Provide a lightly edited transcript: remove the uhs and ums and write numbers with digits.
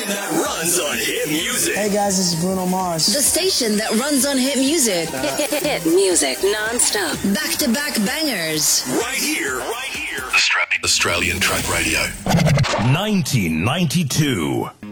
station that runs on hit music. Hey guys, this is Bruno Mars. The station that runs on hit music. Hit music non-stop. Back-to-back bangers. Right here. Australian Track Radio. 1992.